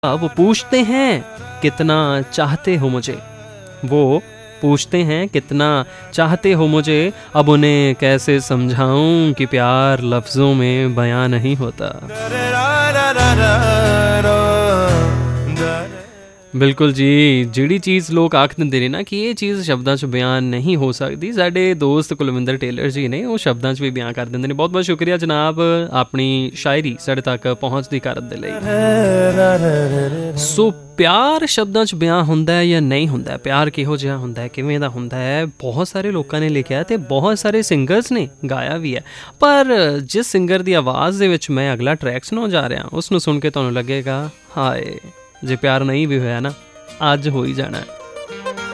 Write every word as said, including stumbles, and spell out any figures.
वो पूछते हैं कितना चाहते हो मुझे, वो पूछते हैं कितना चाहते हो मुझे, अब उन्हें कैसे समझाऊं कि प्यार लफ्ज़ों में बयां नहीं होता। बिल्कुल जी, ਜਿਹੜੀ ਚੀਜ਼ ਲੋਕ ਆਖ ਦਿੰਦੇ ਨੇ ਨਾ ਕਿ ਇਹ ਚੀਜ਼ ਸ਼ਬਦਾਂ 'ਚ ਬਿਆਨ ਨਹੀਂ ਹੋ ਸਕਦੀ, ਸਾਡੇ ਦੋਸਤ ਕੁਲਵਿੰਦਰ ਟੇਲਰ ਜੀ ਨੇ ਉਹ ਸ਼ਬਦਾਂ 'ਚ ਵੀ ਬਿਆਨ ਕਰ ਦਿੰਦੇ ਨੇ। ਬਹੁਤ ਬਹੁਤ ਸ਼ੁਕਰੀਆ ਜਨਾਬ ਆਪਣੀ ਸ਼ਾਇਰੀ ਸਾਡੇ ਤੱਕ ਪਹੁੰਚਦੀ ਕਰਨ ਦੇ ਲਈ। ਸੋ ਪਿਆਰ ਸ਼ਬਦਾਂ 'ਚ ਬਿਆਨ ਹੁੰਦਾ ਹੈ ਜਾਂ ਨਹੀਂ ਹੁੰਦਾ, ਪਿਆਰ ਕਿਹੋ ਜਿਹਾ ਹੁੰਦਾ ਹੈ, ਕਿਵੇਂ ਦਾ ਹੁੰਦਾ ਹੈ, ਬਹੁਤ ਸਾਰੇ ਲੋਕਾਂ ਨੇ ਲਿਖਿਆ ਅਤੇ ਬਹੁਤ ਸਾਰੇ ਸਿੰਗਰਸ ਨੇ ਗਾਇਆ ਵੀ ਹੈ। ਪਰ ਜਿਸ ਸਿੰਗਰ ਦੀ ਆਵਾਜ਼ ਦੇ ਵਿੱਚ ਮੈਂ ਅਗਲਾ ਟਰੈਕ ਸੁਣਾਉਣ ਜਾ ਰਿਹਾ ਉਸ ਨੂੰ ਸੁਣ ਕੇ ਤੁਹਾਨੂੰ ਲੱਗੇਗਾ ਹਾਏ ਜੇ ਪਿਆਰ ਨਹੀਂ ਵੀ ਹੋਇਆ ਨਾ ਅੱਜ ਹੋ ਹੀ ਜਾਣਾ।